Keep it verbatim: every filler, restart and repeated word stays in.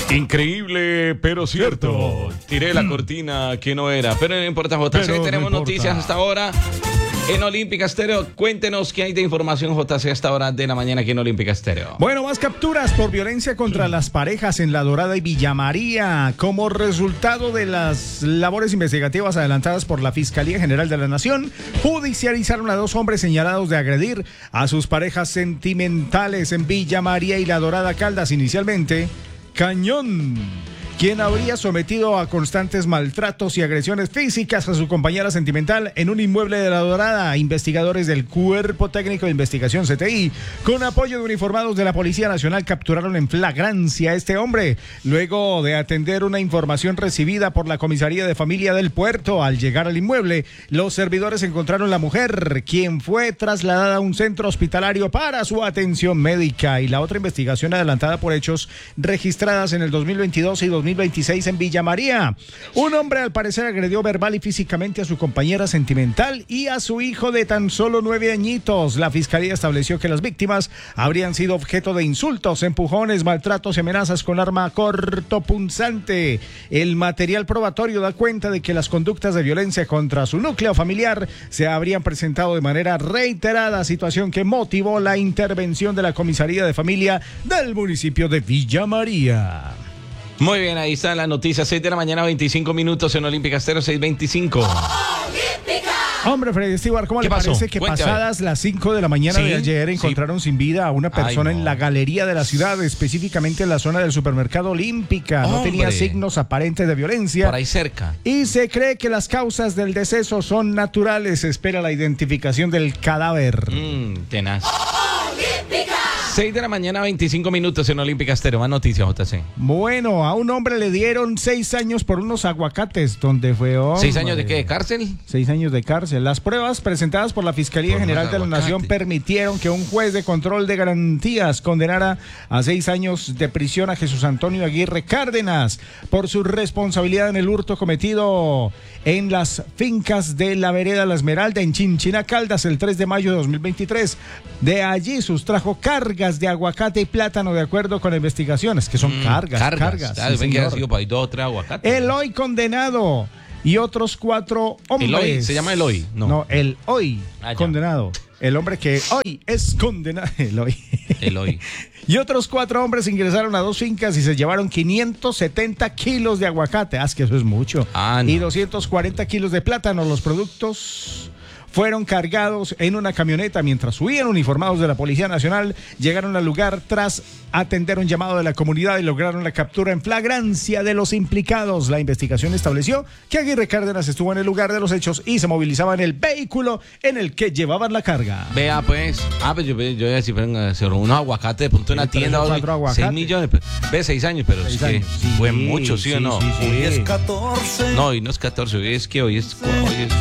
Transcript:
Increíble, pero cierto. Tiré la cortina que no era, pero no importa, J C. Pero tenemos no importa. Noticias hasta ahora en Olímpica Estéreo. Cuéntenos qué hay de información, J C, a esta hora de la mañana aquí en Olímpica Estéreo. Bueno, más capturas por violencia contra las parejas en La Dorada y Villa María. Como resultado de las labores investigativas adelantadas por la Fiscalía General de la Nación, judicializaron a dos hombres señalados de agredir a sus parejas sentimentales en Villa María y La Dorada Caldas. Inicialmente, Cañón, quien habría sometido a constantes maltratos y agresiones físicas a su compañera sentimental en un inmueble de La Dorada. Investigadores del Cuerpo Técnico de Investigación C T I, con apoyo de uniformados de la Policía Nacional, capturaron en flagrancia a este hombre, luego de atender una información recibida por la Comisaría de Familia del Puerto. Al llegar al inmueble, los servidores encontraron a la mujer, quien fue trasladada a un centro hospitalario para su atención médica. Y la otra investigación adelantada por hechos registradas en el dos mil veintidós y dos mil veintiséis en Villa María. Un hombre al parecer agredió verbal y físicamente a su compañera sentimental y a su hijo de tan solo nueve añitos. La Fiscalía estableció que las víctimas habrían sido objeto de insultos, empujones, maltratos y amenazas con arma cortopunzante. El material probatorio da cuenta de que las conductas de violencia contra su núcleo familiar se habrían presentado de manera reiterada, situación que motivó la intervención de la Comisaría de Familia del municipio de Villa María. Muy bien, ahí están las noticias. seis de la mañana, veinticinco minutos en Olímpica Estéreo, seis veinticinco. ¡Olímpica! Hombre, Freddy Stewart, ¿cómo le pasó? parece que Cuéntame. Pasadas las cinco de la mañana ¿Sí? de ayer encontraron sí. sin vida a una persona Ay, no. en la galería de la ciudad, específicamente en la zona del supermercado Olímpica? No Hombre. tenía signos aparentes de violencia. Por ahí cerca. Y se cree que las causas del deceso son naturales. Se espera la identificación del cadáver. Mm, tenaz. ¡Olímpica! seis de la mañana, veinticinco minutos en Olímpica Estéreo. Más noticias, J C. Bueno, a un hombre le dieron seis años por unos aguacates. ¿Dónde fue? Hombre. ¿Seis años de qué? ¿De cárcel? Seis años de cárcel. Las pruebas presentadas por la Fiscalía por General de la Nación permitieron que un juez de control de garantías condenara a seis años de prisión a Jesús Antonio Aguirre Cárdenas por su responsabilidad en el hurto cometido en las fincas de la vereda La Esmeralda en Chinchina Caldas el tres de mayo de dos mil veintitrés. De allí sustrajo cargas de aguacate y plátano, de acuerdo con investigaciones, que son mm, cargas, cargas. cargas claro, sí, ven que ha sido para dos o tres aguacates. El hoy condenado y otros cuatro hombres. ¿El hoy? ¿Se llama el hoy? No, no el hoy ah, condenado. El hombre que hoy es condenado. El hoy. El hoy. Y otros cuatro hombres ingresaron a dos fincas y se llevaron quinientos setenta kilos de aguacate. Ah, es que eso es mucho. Ah, no. Y doscientos cuarenta kilos de plátano. Los productos fueron cargados en una camioneta mientras huían. Uniformados de la Policía Nacional llegaron al lugar tras atender un llamado de la comunidad y lograron la captura en flagrancia de los implicados. La investigación estableció que Aguirre Cárdenas estuvo en el lugar de los hechos y se movilizaba en el vehículo en el que llevaban la carga. Vea pues, ah, pues yo, yo voy a decir, se robó unos aguacates de punto en la tienda, seis millones, ve seis años, pero seis es que años. Sí, fue mucho, ¿sí, sí o no? Sí, sí, sí. Hoy es catorce. No, hoy no es catorce, hoy es que hoy es... Hoy es